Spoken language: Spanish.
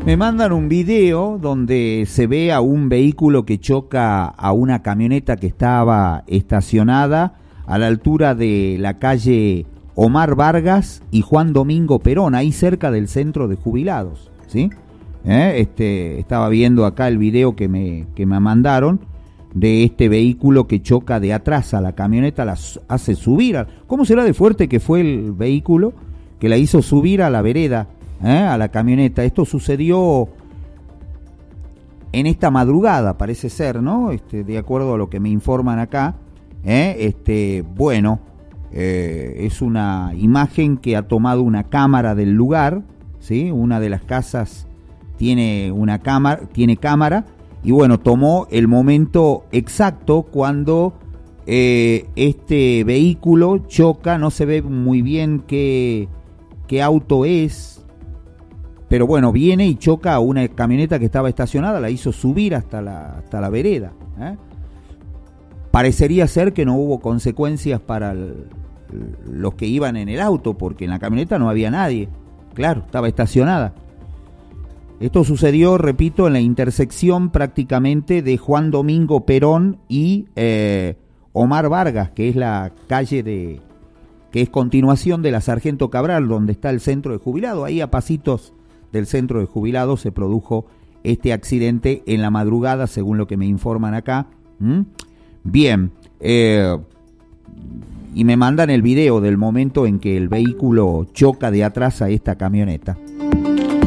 Me mandan un video donde se ve a un vehículo que choca a una camioneta que estaba estacionada a la altura de la calle Omar Vargas y Juan Domingo Perón, ahí cerca del centro de jubilados, ¿sí? Estaba viendo acá el video que me mandaron de este vehículo que choca de atrás a la camioneta, la hace subir. ¿Cómo será de fuerte que fue el vehículo que la hizo subir a la vereda, a la camioneta? Esto sucedió en esta madrugada, parece ser, ¿no? De acuerdo a lo que me informan acá. Es una imagen que ha tomado una cámara del lugar, ¿sí? Una de las casas tiene cámara, y bueno, tomó el momento exacto cuando este vehículo choca. No se ve muy bien qué auto es, pero bueno, viene y choca a una camioneta que estaba estacionada, la hizo subir hasta la vereda. Parecería ser que no hubo consecuencias para los que iban en el auto, porque en la camioneta no había nadie, claro, estaba estacionada. Esto sucedió, repito, en la intersección prácticamente de Juan Domingo Perón y Omar Vargas, que es la calle que es continuación de la Sargento Cabral, donde está el centro de jubilados. Ahí a pasitos del centro de jubilados se produjo este accidente en la madrugada, según lo que me informan acá. Bien, y me mandan el video del momento en que el vehículo choca de atrás a esta camioneta.